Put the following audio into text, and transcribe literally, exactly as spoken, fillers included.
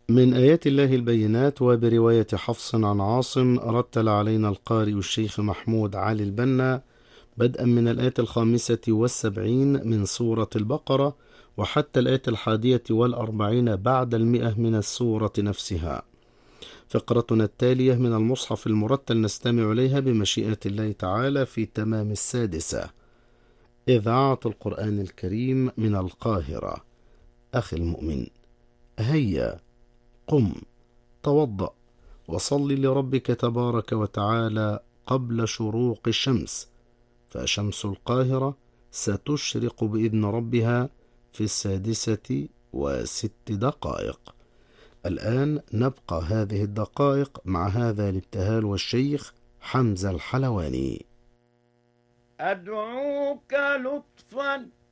من آيات الله البينات. وبرواية حفص عن عاصم رتل علينا القارئ الشيخ محمود علي البنا بدءا من الآية الخامسة والسبعين من سورة البقرة وحتى الآية الحادية والأربعين بعد المئة من السورة نفسها. فقرتنا التالية من المصحف المرتل نستمع إليها بمشيئة الله تعالى في تمام السادسة. إذاعة القرآن الكريم من القاهرة. أخي المؤمن، هيا قم، توضأ، وصل لربك تبارك وتعالى قبل شروق الشمس، فشمس القاهرة ستشرق بإذن ربها في السادسة وست دقائق. الآن نبقى هذه الدقائق مع هذا الابتهال والشيخ حمزة الحلواني. أدعوك لطفا